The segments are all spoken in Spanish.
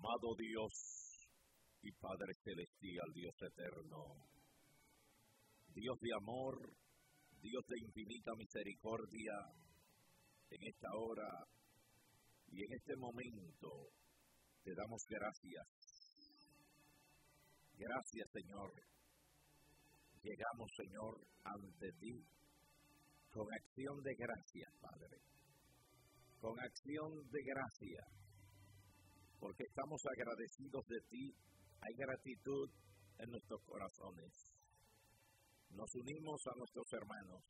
Amado Dios y Padre Celestial, Dios eterno, Dios de amor, Dios de infinita misericordia, en esta hora y en este momento te damos gracias. Gracias, Señor. Llegamos, Señor, ante ti con acción de gracias, Padre. Con acción de gracias, porque estamos agradecidos de ti. Hay gratitud en nuestros corazones. Nos unimos a nuestros hermanos.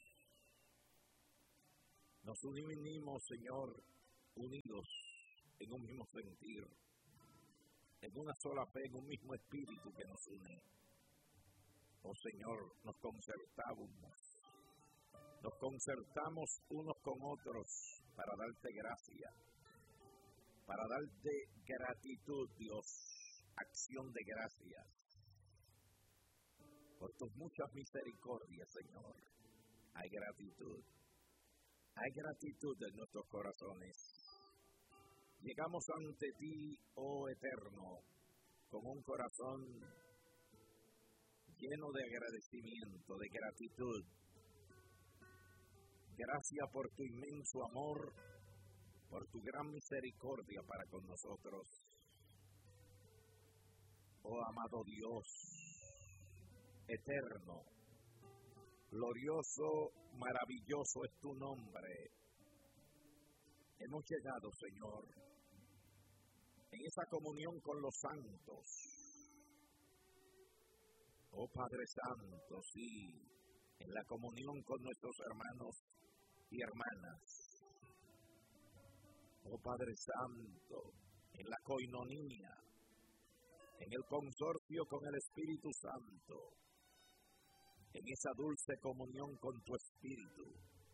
Nos unimos, Señor, unidos en un mismo sentir, en una sola fe, en un mismo espíritu que nos une. Oh Señor, nos concertamos unos con otros para darte gracia, para darte gratitud, Dios, acción de gracias, por tus muchas misericordias, Señor. Hay gratitud en nuestros corazones. Llegamos ante ti, oh Eterno, con un corazón lleno de agradecimiento, de gratitud. Gracias por tu inmenso amor, por tu gran misericordia para con nosotros. Oh amado Dios, eterno, glorioso, maravilloso es tu nombre. Hemos llegado, Señor, en esa comunión con los santos. Oh Padre Santo, sí, en la comunión con nuestros hermanos y hermanas. Oh Padre Santo, en la coinonía, en el consorcio con el Espíritu Santo, en esa dulce comunión con tu Espíritu,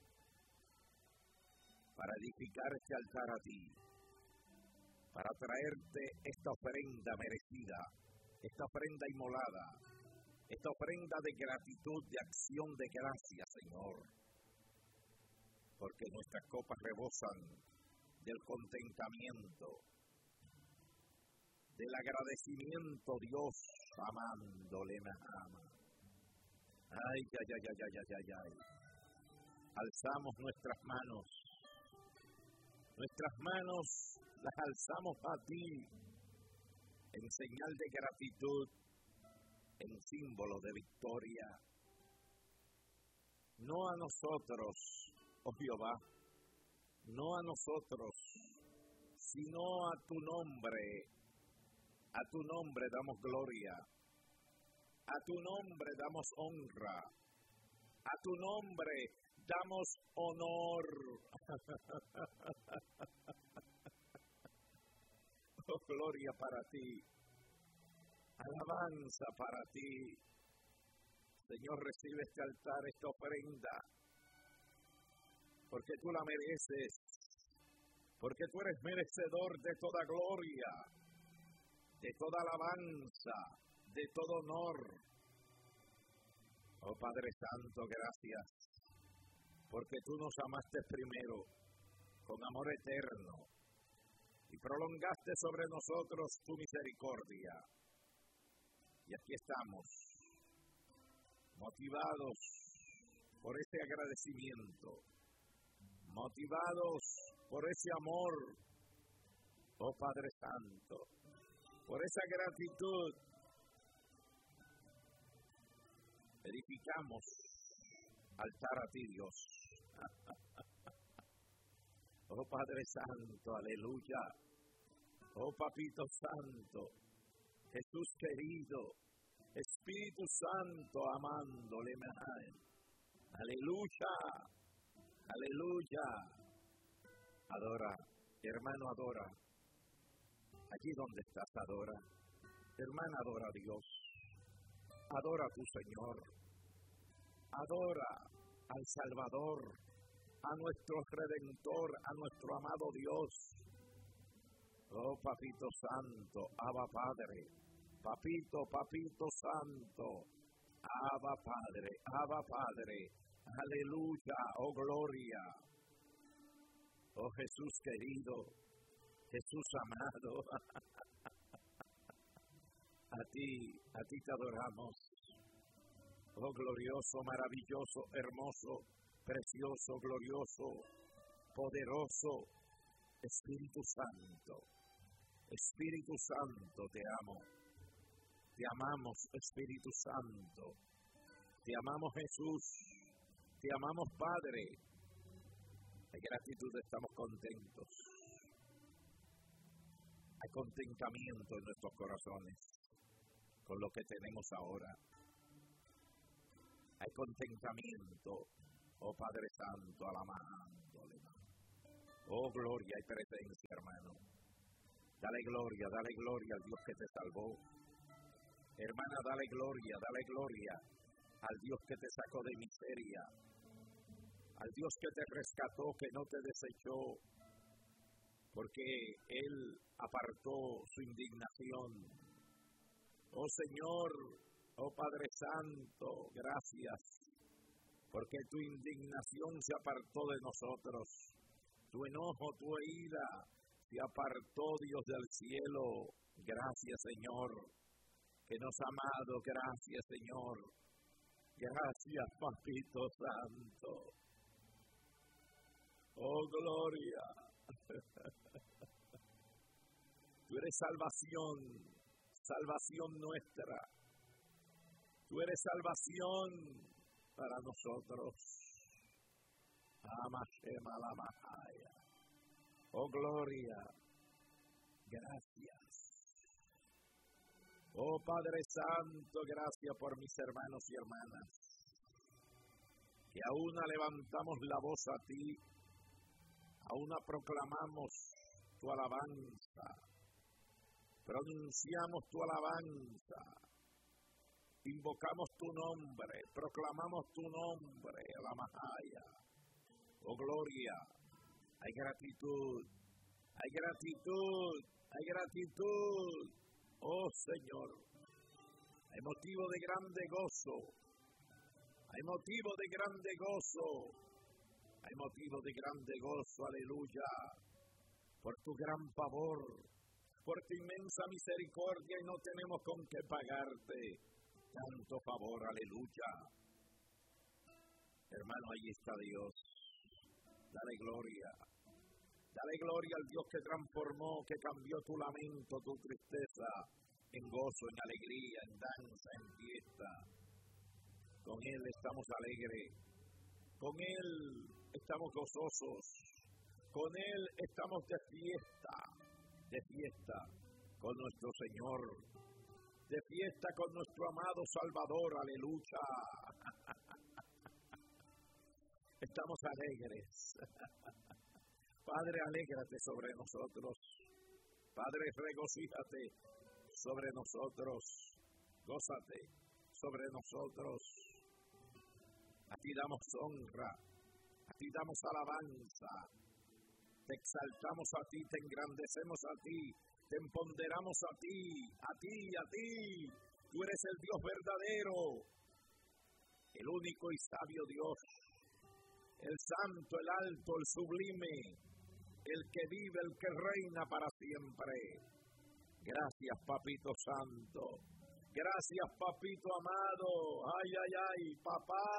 para edificar este altar a ti, para traerte esta ofrenda merecida, esta ofrenda inmolada, esta ofrenda de gratitud, de acción de gracia, Señor, porque nuestras copas rebosan del contentamiento, del agradecimiento, Dios, amándole me ama. Ay. Alzamos nuestras manos las alzamos a ti, en señal de gratitud, en símbolo de victoria. No a nosotros, oh Jehová, no a nosotros, sino a tu nombre damos gloria, a tu nombre damos honra, a tu nombre damos honor. Oh, gloria para ti, alabanza para ti. Señor, recibe este altar, esta ofrenda, porque tú la mereces, porque tú eres merecedor de toda gloria, de toda alabanza, de todo honor. Oh Padre Santo, gracias, porque tú nos amaste primero, con amor eterno, y prolongaste sobre nosotros tu misericordia. Y aquí estamos, motivados por ese agradecimiento, motivados por ese amor, oh Padre Santo, por esa gratitud. Edificamos altar a ti, Dios. Oh Padre Santo, aleluya. Oh Papito Santo, Jesús querido, Espíritu Santo, amándole me ama. Aleluya, aleluya. Adora, hermano, adora. Allí donde estás, adora. Hermana, adora a Dios. Adora a tu Señor. Adora al Salvador, a nuestro Redentor, a nuestro amado Dios. Oh Papito Santo, Abba Padre. Papito Santo. Abba Padre. Aleluya, oh gloria. Oh Jesús querido, Jesús amado, a ti te adoramos. Oh glorioso, maravilloso, hermoso, precioso, glorioso, poderoso, Espíritu Santo. Espíritu Santo, te amo. Te amamos, Espíritu Santo. Te amamos, Jesús. Te amamos, Padre. Hay gratitud, estamos contentos. Hay contentamiento en nuestros corazones con lo que tenemos ahora. Hay contentamiento, oh Padre Santo, alamándole. Oh gloria y presencia, hermano. Dale gloria al Dios que te salvó. Hermana, dale gloria al Dios que te sacó de miseria, al Dios que te rescató, que no te desechó, porque Él apartó su indignación. Oh Señor, oh Padre Santo, gracias, porque tu indignación se apartó de nosotros, tu enojo, tu ira se apartó, Dios del cielo. Gracias, Señor, que nos ha amado. Gracias, Señor. Gracias, Papito Santo. Oh, gloria. Tú eres salvación nuestra. Tú eres salvación para nosotros. Amashema la Mahaya. Oh, gloria, gracias. Oh, Padre Santo, gracias por mis hermanos y hermanas, que aún levantamos la voz a ti, aún proclamamos tu alabanza, pronunciamos tu alabanza, invocamos tu nombre, proclamamos tu nombre, la Mahaya. Oh, gloria. Hay gratitud, hay gratitud, hay gratitud. Oh Señor, hay motivo de grande gozo, hay motivo de grande gozo, hay motivo de grande gozo, aleluya, por tu gran favor, por tu inmensa misericordia, y no tenemos con qué pagarte tanto favor, aleluya. Hermano, ahí está Dios. Dale gloria al Dios que transformó, que cambió tu lamento, tu tristeza, en gozo, en alegría, en danza, en fiesta. Con Él estamos alegres, con Él estamos gozosos, con Él estamos de fiesta con nuestro Señor, de fiesta con nuestro amado Salvador, aleluya. Estamos alegres. Padre, alégrate sobre nosotros. Padre, regocíjate sobre nosotros. Gózate sobre nosotros. A ti damos honra. A ti damos alabanza. Te exaltamos a ti, te engrandecemos a ti, te empoderamos a ti. Tú eres el Dios verdadero, el único y sabio Dios, el santo, el alto, el sublime, el que vive, el que reina para siempre. Gracias, Papito Santo. Gracias, Papito amado. Ay, papá.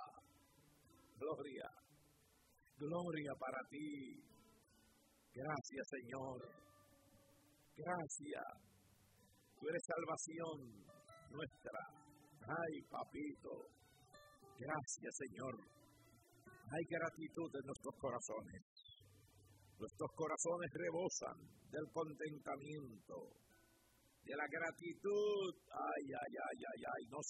Gloria para ti. Gracias, Señor. Gracias. Tú eres salvación nuestra. Ay, Papito. Gracias, Señor. Hay gratitud en nuestros corazones. Nuestros corazones rebosan del contentamiento, de la gratitud. Ay, no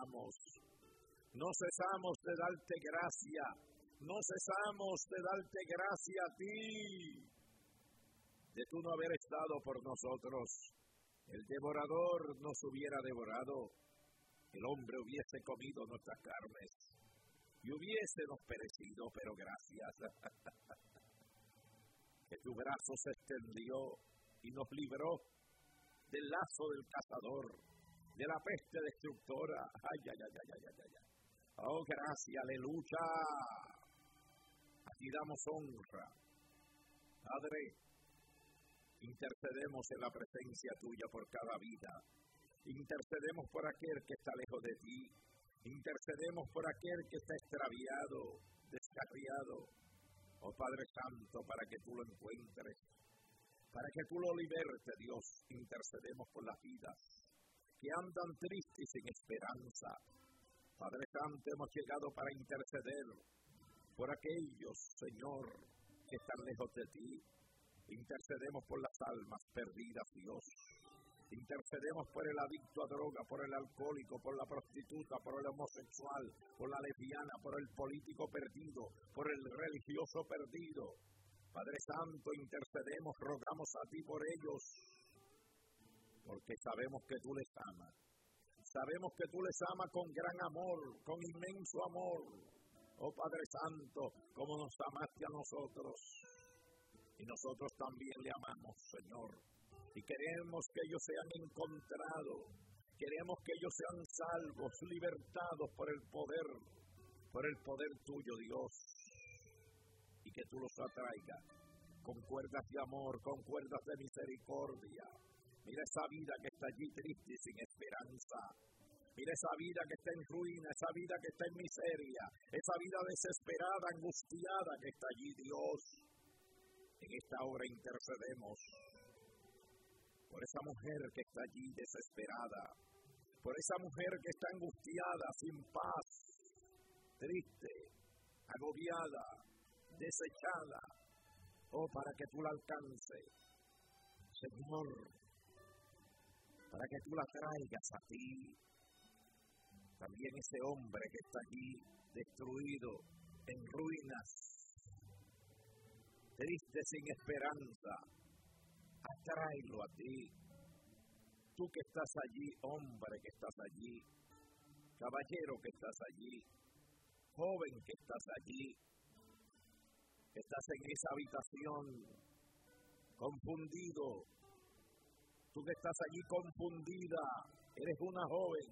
cesamos de darte gracia, no cesamos de darte gracia a ti, de tú no haber estado por nosotros. El devorador nos hubiera devorado, el hombre hubiese comido nuestras carnes y hubiésemos perecido, pero gracias. Que tu brazo se extendió y nos libró del lazo del cazador, de la peste destructora. Ay. Oh, gracias, aleluya. A ti damos honra, Padre, Intercedemos en la presencia tuya por cada vida. Intercedemos por aquel que está lejos de ti. Intercedemos por aquel que está extraviado, descarriado. Oh Padre Santo, para que tú lo encuentres, para que tú lo libertes, Dios. Intercedemos por las vidas que andan tristes y sin esperanza. Padre Santo, hemos llegado para interceder por aquellos, Señor, que están lejos de ti. Intercedemos por las almas perdidas, Dios. Intercedemos por el adicto a droga, por el alcohólico, por la prostituta, por el homosexual, por la lesbiana, por el político perdido, por el religioso perdido. Padre Santo, intercedemos, rogamos a ti por ellos, porque sabemos que tú les amas. Sabemos que tú les amas con gran amor, con inmenso amor. Oh Padre Santo, como nos amaste a nosotros. Y nosotros también le amamos, Señor. Y queremos que ellos sean encontrados. Queremos que ellos sean salvos, libertados por el poder tuyo, Dios. Y que tú los atraigas con cuerdas de amor, con cuerdas de misericordia. Mira esa vida que está allí triste y sin esperanza. Mira esa vida que está en ruina, esa vida que está en miseria, esa vida desesperada, angustiada que está allí, Dios. En esta hora intercedemos por esa mujer que está allí desesperada, por esa mujer que está angustiada, sin paz, triste, agobiada, desechada. Oh, para que tú la alcances, Señor, para que tú la traigas a ti. También ese hombre que está allí destruido, en ruinas, triste, sin esperanza, atráelo a ti. Tú que estás allí, hombre que estás allí, caballero que estás allí, joven que estás allí, que estás en esa habitación confundido. Tú que estás allí confundida, eres una joven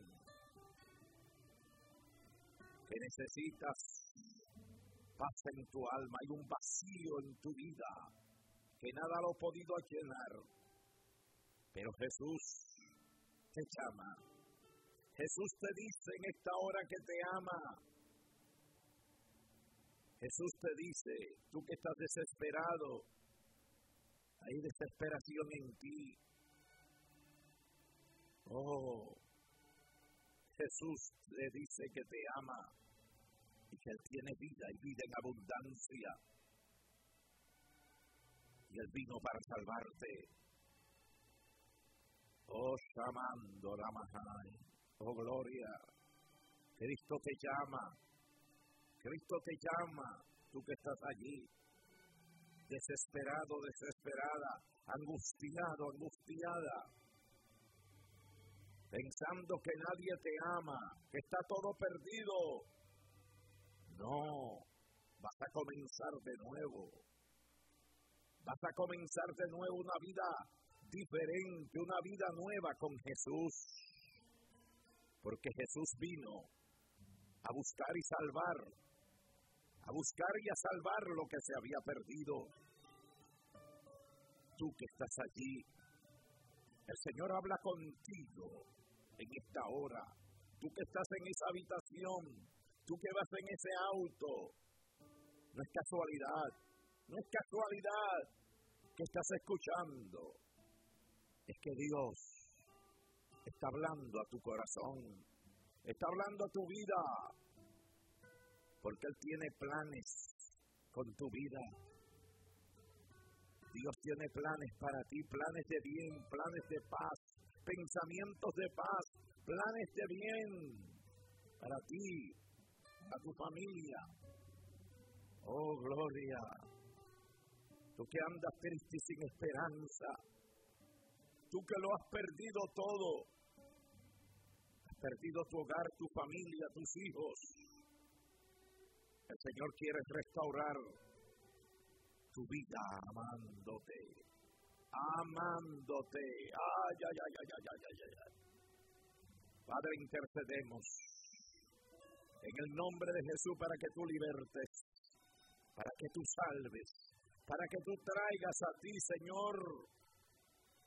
que necesitas paz en tu alma. Hay un vacío en tu vida que nada lo ha podido llenar. Pero Jesús te llama. Jesús te dice en esta hora que te ama. Jesús te dice, tú que estás desesperado, hay desesperación en ti. Oh, Jesús te dice que te ama y que Él tiene vida y vida en abundancia. Y Él vino para salvarte. Oh, Shamando Ramahai, oh gloria, Cristo te llama. Cristo te llama, tú que estás allí, desesperado, desesperada, angustiado, angustiada, pensando que nadie te ama, que está todo perdido. No, vas a comenzar de nuevo. Vas a comenzar de nuevo una vida diferente, una vida nueva con Jesús. Porque Jesús vino a buscar y salvar, a buscar y a salvar lo que se había perdido. Tú que estás allí, el Señor habla contigo en esta hora. Tú que estás en esa habitación, tú que vas en ese auto, no es casualidad, no es casualidad que estás escuchando. Es que Dios está hablando a tu corazón, está hablando a tu vida, porque Él tiene planes con tu vida. Dios tiene planes para ti, planes de bien, planes de paz, pensamientos de paz, planes de bien para ti, para tu familia. Oh, gloria. Tú que andas triste y sin esperanza, tú que lo has perdido todo, has perdido tu hogar, tu familia, tus hijos. El Señor quiere restaurar tu vida amándote, amándote. Ay, ay, ay, ay, ay, ay, ay, ay. Padre, intercedemos en el nombre de Jesús para que tú libertes, para que tú salves, para que tú traigas a ti, Señor,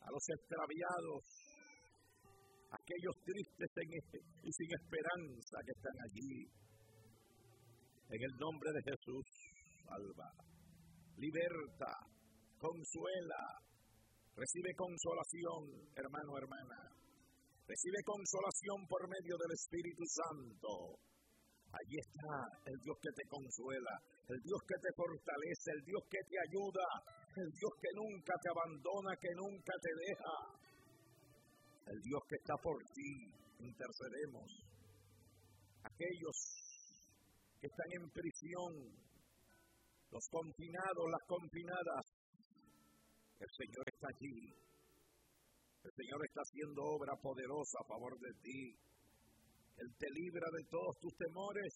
a los extraviados, a aquellos tristes y sin esperanza que están allí. En el nombre de Jesús, salva, liberta, consuela, recibe consolación, hermano, hermana. Recibe consolación por medio del Espíritu Santo. Allí está el Dios que te consuela, el Dios que te fortalece, el Dios que te ayuda, el Dios que nunca te abandona, que nunca te deja. El Dios que está por ti. Intercedemos. Aquellos que están en prisión, los confinados, las confinadas, el Señor está allí. El Señor está haciendo obra poderosa a favor de ti. Él te libra de todos tus temores.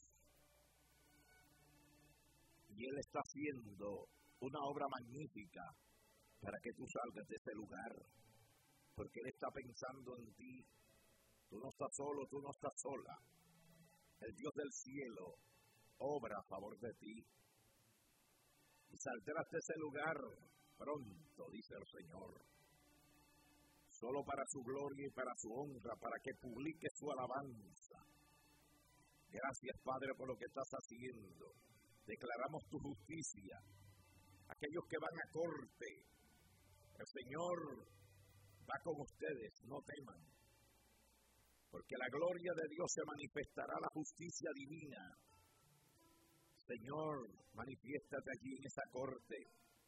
Y Él está haciendo una obra magnífica para que tú salgas de ese lugar. Porque Él está pensando en ti. Tú no estás solo, tú no estás sola. El Dios del cielo obra a favor de ti. Y saldrás de ese lugar pronto, dice el Señor. Solo para su gloria y para su honra, para que publique su alabanza. Gracias, Padre, por lo que estás haciendo. Declaramos tu justicia. Aquellos que van a corte, el Señor va con ustedes, no teman. Porque la gloria de Dios se manifestará, la justicia divina. Señor, manifiéstate allí en esa corte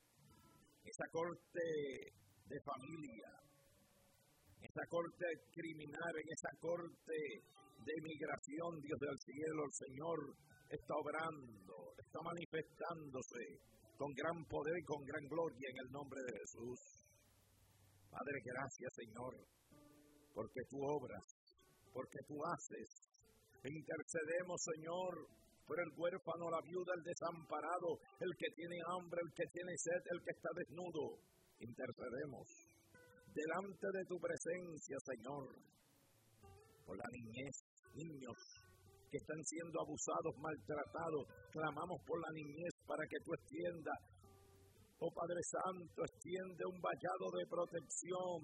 de familia, esa corte criminal, en esa corte de migración, Dios del cielo, el Señor está obrando, está manifestándose con gran poder y con gran gloria en el nombre de Jesús. Padre, gracias, Señor, porque tú obras, porque tú haces. Intercedemos, Señor, por el huérfano, la viuda, el desamparado, el que tiene hambre, el que tiene sed, el que está desnudo. Intercedemos delante de tu presencia, Señor, por la niñez, niños que están siendo abusados, maltratados. Clamamos por la niñez para que tú extiendas, oh Padre Santo, extiende un vallado de protección,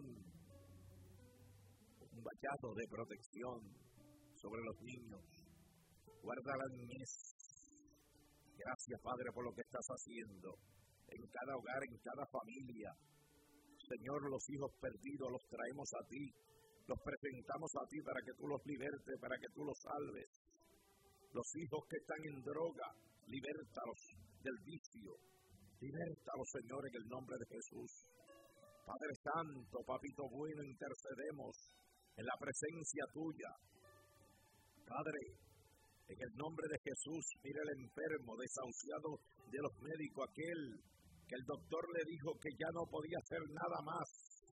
sobre los niños. Guarda la niñez. Gracias, Padre, por lo que estás haciendo en cada hogar, en cada familia. Señor, los hijos perdidos los traemos a ti, los presentamos a ti para que tú los libertes, para que tú los salves. Los hijos que están en droga, libértalos del vicio. Libértalos, Señor, en el nombre de Jesús. Padre Santo, Papito bueno, intercedemos en la presencia tuya. Padre, en el nombre de Jesús, mira el enfermo, desahuciado de los médicos, aquel que el doctor le dijo que ya no podía hacer nada más.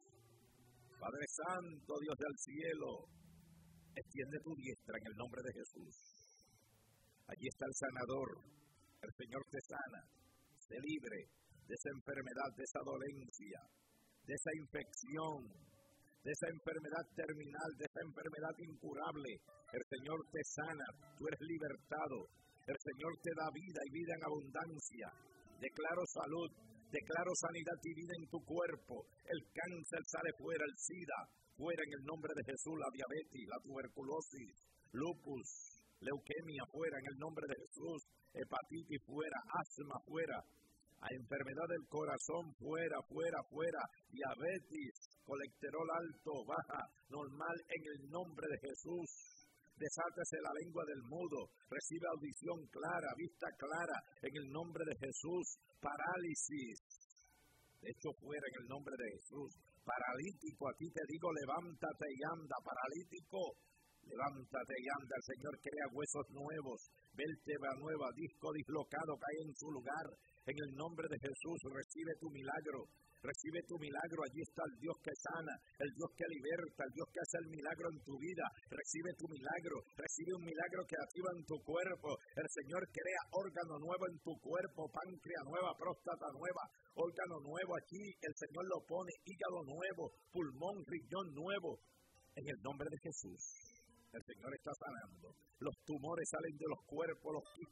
Padre Santo, Dios del cielo, extiende tu diestra en el nombre de Jesús. Allí está el sanador, el Señor te sana, te libre de esa enfermedad, de esa dolencia, de esa infección, de esa enfermedad terminal, de esa enfermedad incurable. El Señor te sana, tú eres libertado. El Señor te da vida y vida en abundancia. Declaro salud, declaro sanidad divina en tu cuerpo. El cáncer sale fuera, el SIDA fuera en el nombre de Jesús, la diabetes, la tuberculosis, lupus, leuquemia fuera en el nombre de Jesús, hepatitis fuera, asma fuera, enfermedad del corazón fuera, diabetes, colesterol alto, baja, normal en el nombre de Jesús. Desátese la lengua del mudo, recibe audición clara, vista clara en el nombre de Jesús. Parálisis, de hecho fuera en el nombre de Jesús. Paralítico, a ti te digo, levántate y anda. Paralítico, levántate y anda. El Señor crea huesos nuevos, vértebra nueva, disco dislocado cae en su lugar. En el nombre de Jesús, recibe tu milagro. Recibe tu milagro, allí está el Dios que sana, el Dios que liberta, el Dios que hace el milagro en tu vida. Recibe tu milagro, recibe un milagro que activa en tu cuerpo. El Señor crea órgano nuevo en tu cuerpo, páncreas nueva, próstata nueva, órgano nuevo aquí. El Señor lo pone, hígado nuevo, pulmón, riñón nuevo. En el nombre de Jesús, el Señor está sanando. Los tumores salen de los cuerpos, los quistes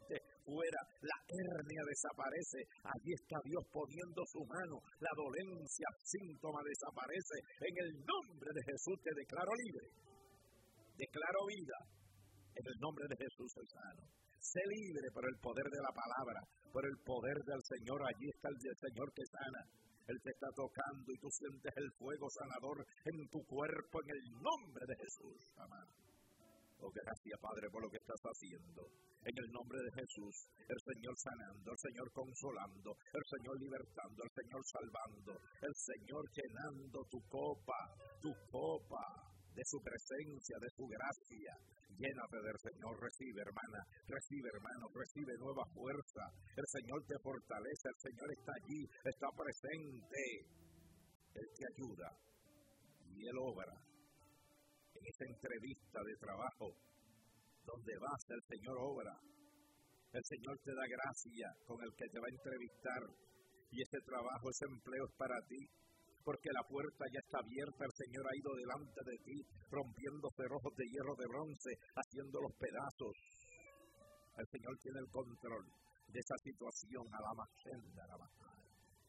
fuera, la hernia desaparece. Allí está Dios poniendo su mano, la dolencia, síntoma desaparece. En el nombre de Jesús te declaro libre, declaro vida. En el nombre de Jesús el sano. Sé libre por el poder de la palabra, por el poder del Señor. Allí está el Señor que sana. Él te está tocando y tú sientes el fuego sanador en tu cuerpo en el nombre de Jesús. Amén. Oh, gracias, Padre, por lo que estás haciendo. En el nombre de Jesús, el Señor sanando, el Señor consolando, el Señor libertando, el Señor salvando, el Señor llenando tu copa de su presencia, de su gracia. Llénate del Señor, recibe, hermana, recibe, hermano, recibe nueva fuerza. El Señor te fortalece, el Señor está allí, está presente. Él te ayuda y Él obra. En esta entrevista de trabajo, donde vas, el Señor obra. El Señor te da gracia con el que te va a entrevistar. Y ese trabajo, ese empleo es para ti. Porque la puerta ya está abierta, el Señor ha ido delante de ti, rompiendo cerrojos de hierro de bronce, haciendo los pedazos. El Señor tiene el control de esa situación. A la magenda, a la magenda.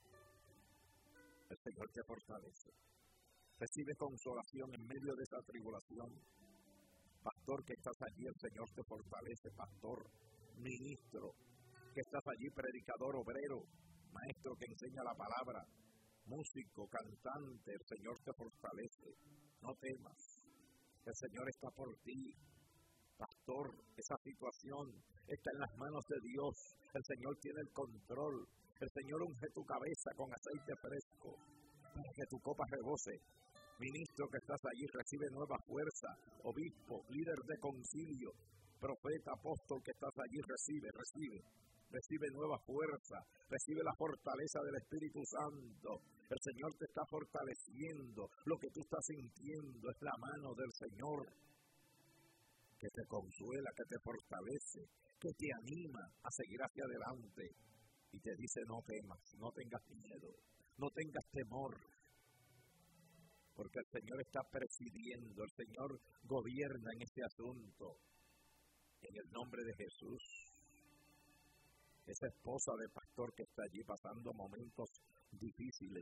El Señor te fortalece. Recibe consolación en medio de esa tribulación. Pastor, que estás allí, el Señor te fortalece. Pastor, ministro, que estás allí, predicador, obrero, maestro que enseña la palabra, músico, cantante, el Señor te fortalece. No temas, el Señor está por ti. Pastor, esa situación está en las manos de Dios. El Señor tiene el control. El Señor unge tu cabeza con aceite fresco para que tu copa rebose. Ministro que estás allí, recibe nueva fuerza. Obispo, líder de concilio, profeta, apóstol que estás allí, recibe nueva fuerza, recibe la fortaleza del Espíritu Santo. El Señor te está fortaleciendo. Lo que tú estás sintiendo es la mano del Señor que te consuela, que te fortalece, que te anima a seguir hacia adelante y te dice: no temas, no tengas miedo, no tengas temor, porque el Señor está presidiendo, el Señor gobierna en este asunto. En el nombre de Jesús. Esa esposa del pastor que está allí pasando momentos difíciles,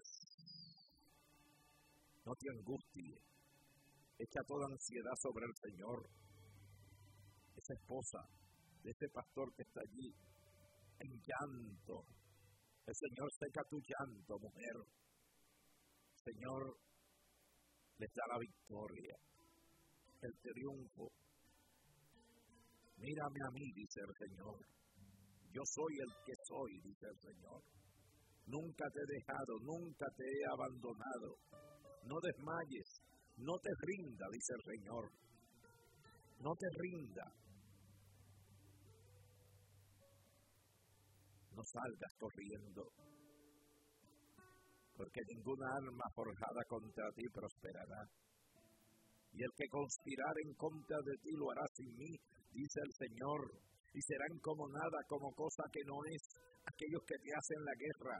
no te angusties, echa toda ansiedad sobre el Señor. Esa esposa de ese pastor que está allí en llanto, el Señor seca tu llanto, mujer. El Señor les da la victoria, el triunfo. Mírame a mí, dice el Señor. Yo soy el que soy, dice el Señor. Nunca te he dejado, nunca te he abandonado. No desmayes, no te rinda, dice el Señor. No te rinda. No salgas corriendo, porque ninguna arma forjada contra ti prosperará. Y el que conspirar en contra de ti lo hará sin mí, dice el Señor. Y serán como nada, como cosa que no es, aquellos que te hacen la guerra.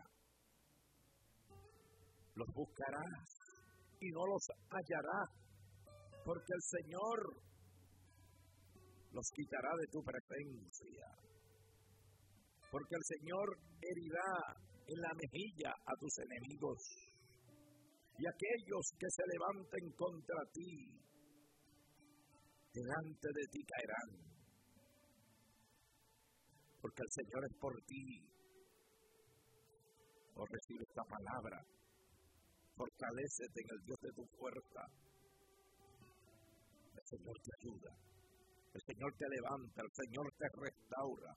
Los buscarás y no los hallarás, porque el Señor los quitará de tu presencia. Porque el Señor herirá en la mejilla a tus enemigos, y aquellos que se levanten contra ti, delante de ti caerán. Porque el Señor es por ti. Oh, recibe esta palabra. Fortalécete en el Dios de tu fuerza. El Señor te ayuda. El Señor te levanta. El Señor te restaura.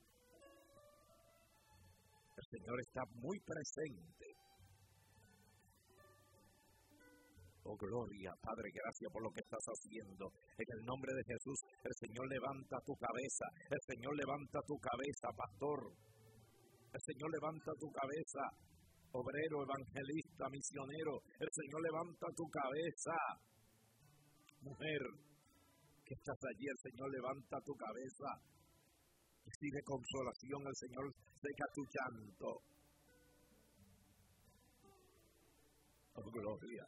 El Señor está muy presente. Oh, gloria, Padre, gracias por lo que estás haciendo. En el nombre de Jesús, el Señor levanta tu cabeza. El Señor levanta tu cabeza, pastor. El Señor levanta tu cabeza, obrero, evangelista, misionero. El Señor levanta tu cabeza. Mujer, que estás allí, el Señor levanta tu cabeza. Recibe consolación, el Señor seca tu llanto. Oh, gloria.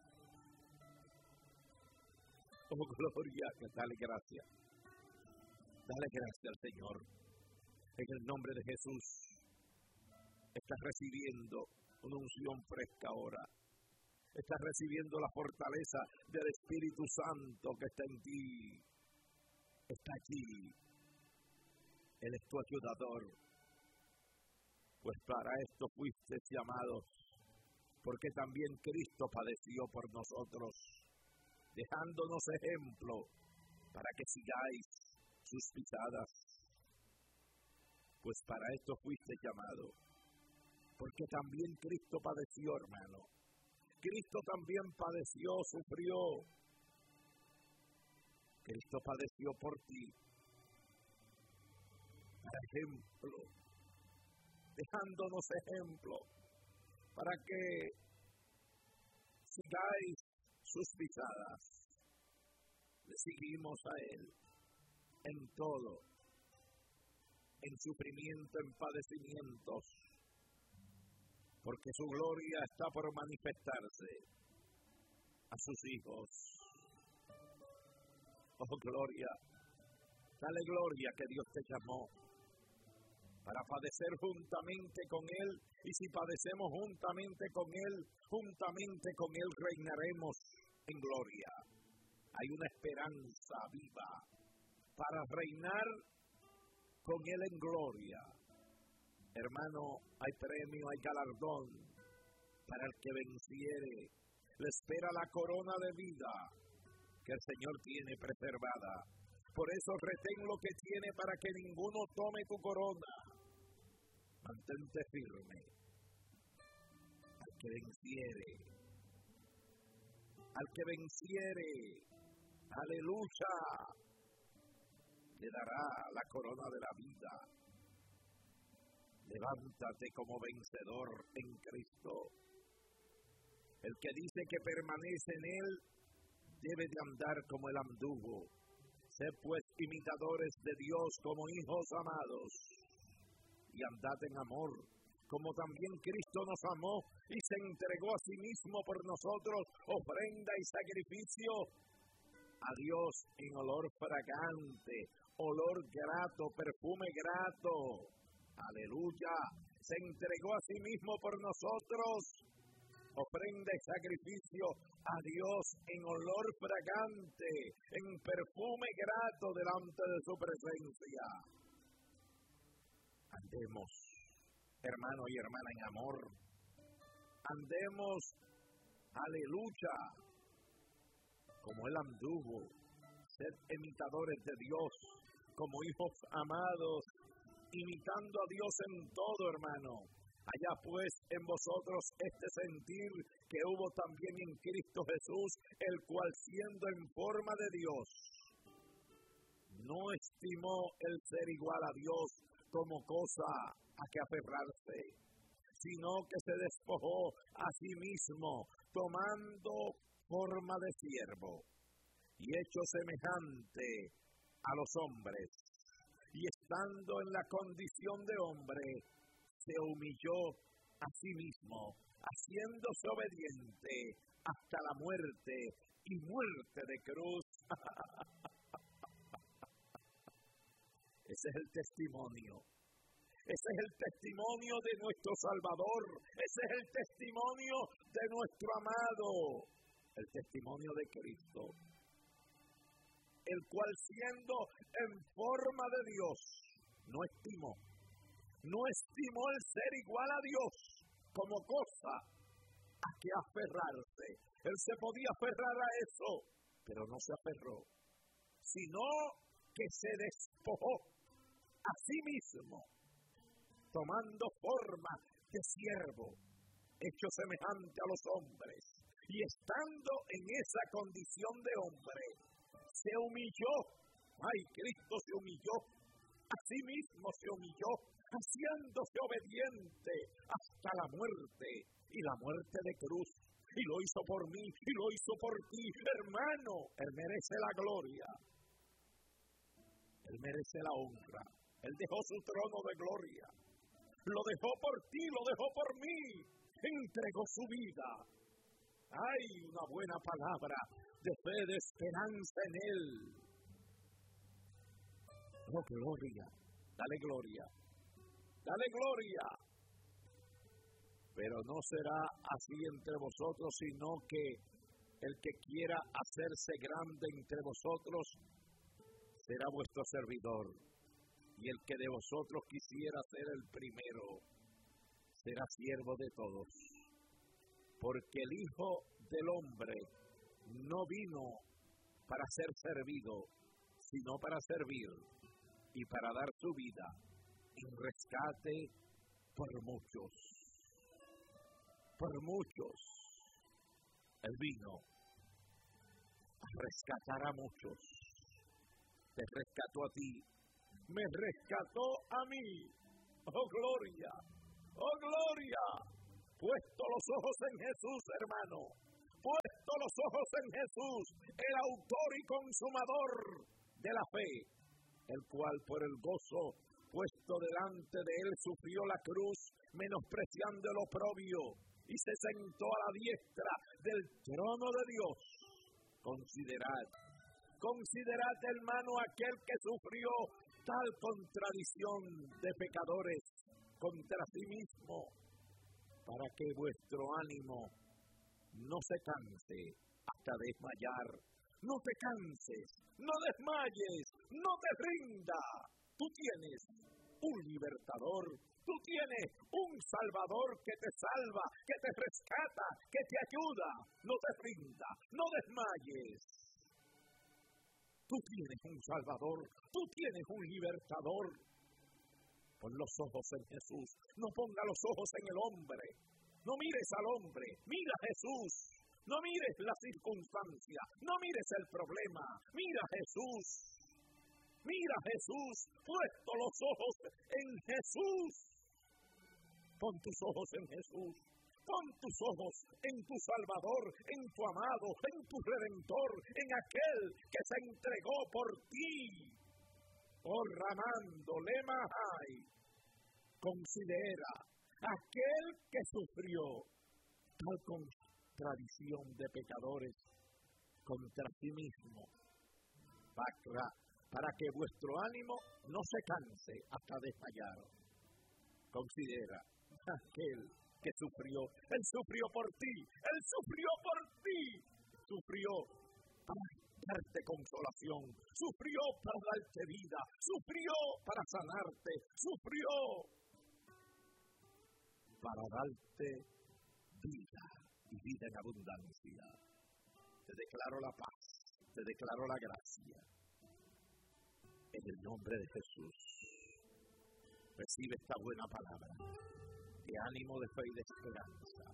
Oh, gloria, que dale gracias. Dale gracias al Señor. En el nombre de Jesús, estás recibiendo una unción fresca ahora. Estás recibiendo la fortaleza del Espíritu Santo que está en ti. Está aquí. Él es tu ayudador. Pues para esto fuiste llamados, porque también Cristo padeció por nosotros, dejándonos ejemplo para que sigáis sus pisadas. Pues para esto fuiste llamado, porque también Cristo padeció, hermano. Cristo también padeció, sufrió. Cristo padeció por ti. Para ejemplo, dejándonos ejemplo, para que sigáis sus pisadas. Le seguimos a Él en todo, en sufrimiento, en padecimientos, porque su gloria está por manifestarse a sus hijos. Oh, gloria, dale gloria que Dios te llamó para padecer juntamente con Él, y si padecemos juntamente con Él reinaremos en gloria. Hay una esperanza viva para reinar con Él en gloria. Hermano, hay premio, hay galardón para el que venciere. Le espera la corona de vida que el Señor tiene preservada. Por eso retén lo que tiene para que ninguno tome tu corona. Mantente firme. Al que venciere, aleluya, le dará la corona de la vida. Levántate como vencedor en Cristo. El que dice que permanece en Él debe de andar como Él anduvo. Sed pues imitadores de Dios como hijos amados, y andad en amor, como también Cristo nos amó y se entregó a sí mismo por nosotros, ofrenda y sacrificio a Dios en olor fragante, olor grato, perfume grato. Aleluya, se entregó a sí mismo por nosotros, ofrenda y sacrificio a Dios en olor fragante, en perfume grato delante de su presencia. Andemos, hermano y hermana, en amor. Andemos, aleluya, como Él anduvo. Sed imitadores de Dios, como hijos amados, imitando a Dios en todo, hermano. Allá pues en vosotros este sentir que hubo también en Cristo Jesús, el cual siendo en forma de Dios, no estimó el ser igual a Dios como cosa a que aferrarse, sino que se despojó a sí mismo, tomando forma de siervo, y hecho semejante a los hombres, y estando en la condición de hombre, se humilló a sí mismo, haciéndose obediente hasta la muerte y muerte de cruz. Ese es el testimonio. Ese es el testimonio de nuestro Salvador. Ese es el testimonio de nuestro amado. El testimonio de Cristo. El cual siendo en forma de Dios, no estimó el ser igual a Dios como cosa a que aferrarse. Él se podía aferrar a eso, pero no se aferró, sino que se despojó a sí mismo, tomando forma de siervo, hecho semejante a los hombres, y estando en esa condición de hombre, se humilló. Cristo se humilló, a sí mismo se humilló, haciéndose obediente hasta la muerte, y la muerte de cruz, y lo hizo por mí, y lo hizo por ti, hermano. Él merece la gloria, Él merece la honra. Él dejó su trono de gloria, lo dejó por ti, lo dejó por mí, entregó su vida. Hay una buena palabra de fe, de esperanza en Él. Oh, gloria, dale gloria. Dale gloria. Pero no será así entre vosotros, sino que el que quiera hacerse grande entre vosotros será vuestro servidor. Y el que de vosotros quisiera ser el primero será siervo de todos. Porque el Hijo del Hombre no vino para ser servido, sino para servir y para dar su vida en rescate por muchos. Por muchos. Él vino a rescatar a muchos. Te rescató a ti. Me rescató a mí. ¡Oh, gloria! ¡Oh, gloria! Puesto los ojos en Jesús, hermano. Puesto los ojos en Jesús, el autor y consumador de la fe, el cual por el gozo puesto delante de él sufrió la cruz, menospreciando el oprobio, y se sentó a la diestra del trono de Dios. Considerad, hermano, aquel que sufrió tal contradicción de pecadores contra sí mismo, para que vuestro ánimo no se canse hasta desmayar. No te canses, no desmayes, no te rindas. Tú tienes un libertador, tú tienes un salvador que te salva, que te rescata, que te ayuda. No te rindas, no desmayes. Tú tienes un salvador, tú tienes un libertador. Pon los ojos en Jesús, no ponga los ojos en el hombre. No mires al hombre, mira a Jesús. No mires la circunstancia, no mires el problema, mira a Jesús. Mira a Jesús, puesto los ojos en Jesús. Pon tus ojos en Jesús. Pon tus ojos en tu Salvador, en tu amado, en tu Redentor, en aquel que se entregó por ti. Oh, Ramando, Lemahai, considera aquel que sufrió tal contradicción de pecadores contra sí mismo, para que vuestro ánimo no se canse hasta desmayar. Considera aquel que sufrió. Él sufrió por ti. Él sufrió por ti. Sufrió para darte consolación. Sufrió para darte vida. Sufrió para sanarte. Sufrió para darte vida y vida en abundancia. Te declaro la paz. Te declaro la gracia. En el nombre de Jesús. Recibe esta buena palabra de ánimo, de fe y de esperanza.